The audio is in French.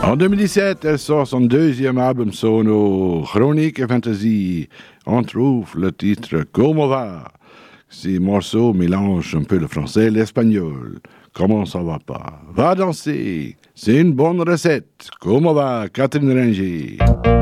En 2017, elle sort son deuxième album solo, Chronique et Fantasy. On trouve le titre Como va. Ces morceaux mélangent un peu le français et l'espagnol. Comment ça va pas? Va danser. C'est une bonne recette. Como va, Catherine Ringer?